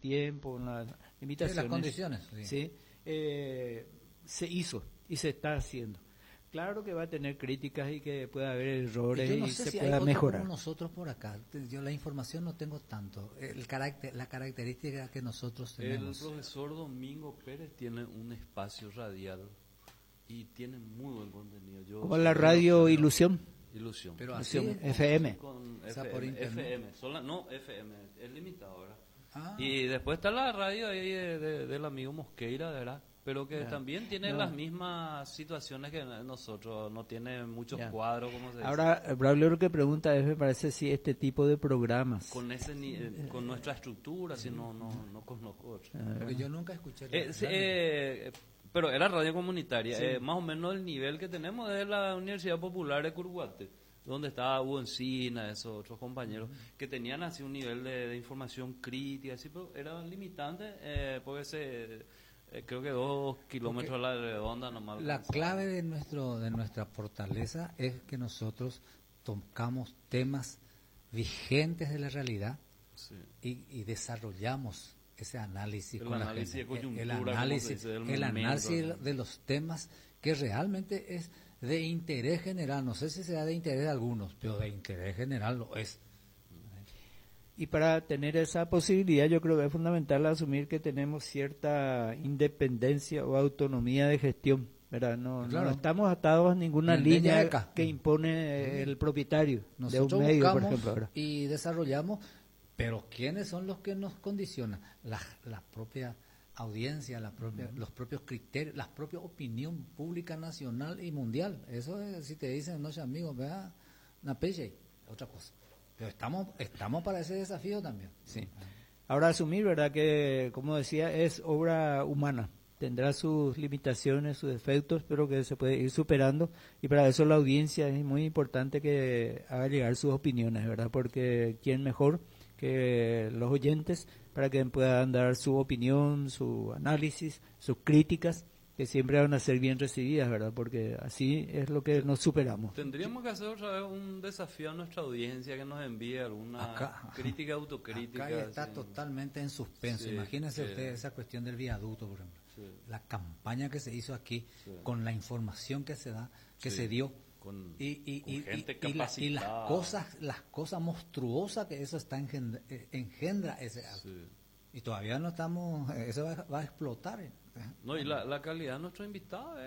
tiempo, en las limitaciones. Las condiciones. Sí, se hizo y se está haciendo. Claro que va a tener críticas y que puede haber errores yo no y sé se si pueda hay mejorar. Como nosotros por acá, yo la información no tengo tanto. La característica que nosotros tenemos. El profesor Domingo Pérez tiene un espacio radial y tiene muy buen contenido. Como la radio Ilusión. Pero así Ilusión, FM. Con o sea, FM, por internet. no FM, es limitado, ¿verdad? Ah. Y después está la radio ahí del amigo Mosqueira, ¿verdad? Pero que también tiene las mismas situaciones que nosotros, no tiene muchos cuadros, como se dice. Ahora, Braulio lo que pregunta es, me parece, si este tipo de programas... Con con nuestra estructura, si no conozco otro. Porque yo nunca escuché pero era radio comunitaria, más o menos el nivel que tenemos es la Universidad Popular de Curhuate, donde estaba Hugo Encina, esos otros compañeros, que tenían así un nivel de información crítica, así, pero era limitante, porque creo que 2 kilómetros a la redonda nomás. La clave de nuestra fortaleza es que nosotros tocamos temas vigentes de la realidad y desarrollamos ese análisis el con análisis la gente. De coyuntura, El análisis de los temas que realmente es de interés general. No sé si sea de interés de algunos, pero de interés general lo es. Y para tener esa posibilidad, yo creo que es fundamental asumir que tenemos cierta independencia o autonomía de gestión, ¿verdad? No estamos atados a ninguna línea que impone el propietario nosotros de un medio, por ejemplo. ¿Verdad? Y desarrollamos, pero ¿quiénes son los que nos condicionan? La propia audiencia, los propios criterios, la propia opinión pública nacional y mundial. Eso es, si te dicen, no, amigo, vea, una pelle, otra cosa. Pero estamos para ese desafío también. Sí. Ahora asumir, ¿verdad? Que, como decía, es obra humana. Tendrá sus limitaciones, sus defectos, pero que se puede ir superando. Y para eso la audiencia es muy importante que haga llegar sus opiniones, ¿verdad? Porque quién mejor que los oyentes para que puedan dar su opinión, su análisis, sus críticas, que siempre van a ser bien recibidas, ¿verdad? Porque así es lo que nos superamos. Tendríamos que hacer otra vez un desafío a nuestra audiencia que nos envíe alguna crítica, autocrítica. Acá está totalmente en suspenso. Imagínense usted esa cuestión del viaducto, por ejemplo. La campaña que se hizo aquí, con la información que se da, que se dio, con gente capacitada. Y las cosas monstruosas que eso engendra ese acto. Y todavía no estamos, eso va a explotar. No, y la calidad de nuestros invitados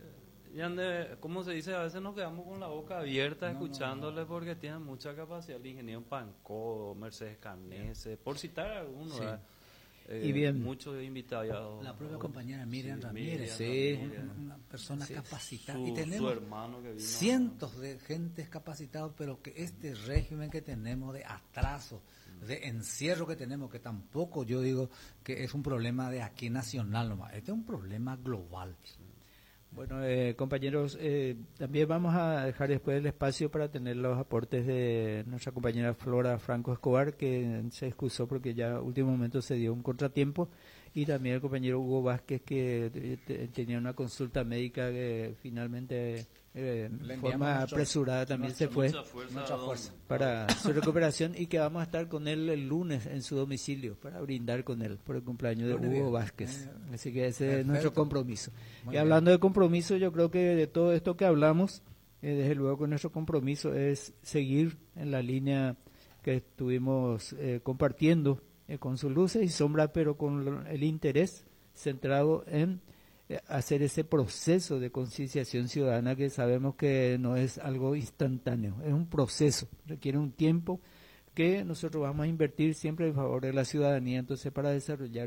como se dice, a veces nos quedamos con la boca abierta escuchándoles porque tienen mucha capacidad. El ingeniero Pancó, Mercedes Canese, por citar algunos, y bien, muchos invitados. La propia compañera Miriam Ramírez, una persona capacitada. Y tenemos su hermano que vino, cientos de gentes capacitados, pero que este régimen que tenemos de atraso, de encierro que tenemos, que tampoco yo digo que es un problema de aquí nacional nomás, este es un problema global. Bueno, compañeros, también vamos a dejar después el espacio para tener los aportes de nuestra compañera Flora Franco Escobar, que se excusó porque ya último momento se dio un contratiempo, y también el compañero Hugo Vázquez, que tenía una consulta médica que finalmente de forma apresurada también se fue. Mucha fuerza para su recuperación, y que vamos a estar con él el lunes en su domicilio para brindar con él por el cumpleaños de Hugo Vázquez. Así que ese es nuestro compromiso. Y hablando de compromiso, yo creo que de todo esto que hablamos, desde luego que nuestro compromiso es seguir en la línea que estuvimos compartiendo con sus luces y sombras, pero con el interés centrado en hacer ese proceso de concienciación ciudadana, que sabemos que no es algo instantáneo, es un proceso, requiere un tiempo que nosotros vamos a invertir siempre en favor de la ciudadanía, entonces para desarrollar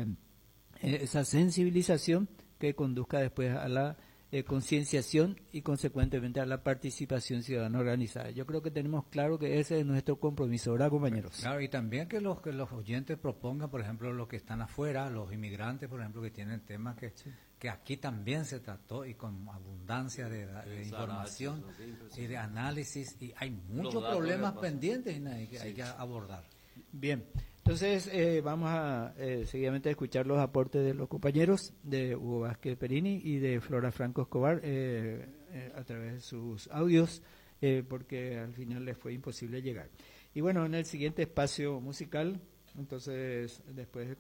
esa sensibilización que conduzca después a la concienciación y consecuentemente a la participación ciudadana organizada. Yo creo que tenemos claro que ese es nuestro compromiso, ¿verdad, compañeros? Claro, y también que los oyentes propongan, por ejemplo, los que están afuera, los inmigrantes, por ejemplo, que tienen temas que aquí también se trató y con abundancia de información y de análisis, y hay muchos problemas pendientes que hay que abordar. Bien, entonces vamos a seguidamente escuchar los aportes de los compañeros de Hugo Vázquez Perini y de Flora Franco Escobar a través de sus audios, porque al final les fue imposible llegar. Y bueno, en el siguiente espacio musical, entonces después